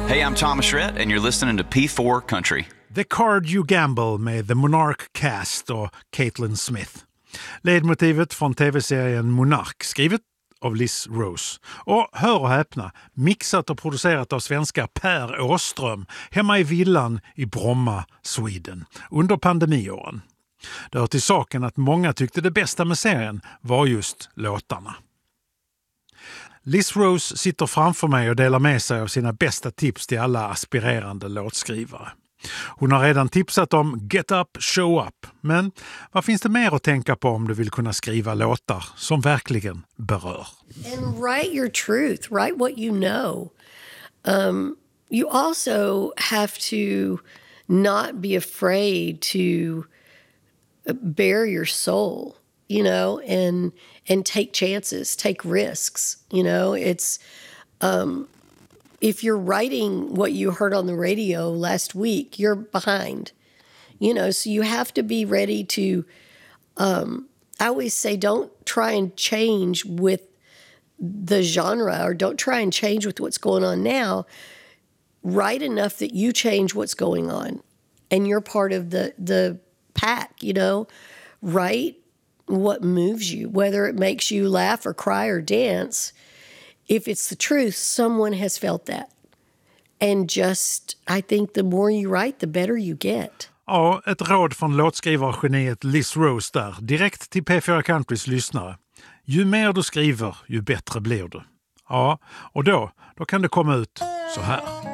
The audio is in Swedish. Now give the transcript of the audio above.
Hey, I'm Thomas Rhett, and you're listening to P4 Country. The Card You Gamble med The Monarch Cast och Caitlin Smith. Ledmotivet från tv-serien Monarch, skrivet av Liz Rose. Och hör och häpna, mixat och producerat av svenska Per Åström hemma i villan i Bromma, Sweden, under pandemiåren. Det hör till saken att många tyckte det bästa med serien var just låtarna. Liz Rose sitter framför mig och delar med sig av sina bästa tips till alla aspirerande låtskrivare. Hon har redan tipsat om Get Up, Show Up. Men vad finns det mer att tänka på om du vill kunna skriva låtar som verkligen berör? And write your truth. Write what you know. You also have to not be afraid to bare your soul, you know, and take chances, take risks. You know, it's if you're writing what you heard on the radio last week, you're behind. You know, so you have to be ready to I always say don't try and change with the genre, or don't try and change with what's going on now. Write enough that you change what's going on and you're part of the pack, you know. Write what moves you, whether it makes you laugh or cry or dance. If it's the truth, someone has felt that. And just, I think the more you write, the better you get. Ja, ett råd från låtskrivargeniet Liz Rose där, direkt till P4 Countrys lyssnare. Ju mer du skriver, ju bättre blir du. Ja, och då kan det komma ut så här.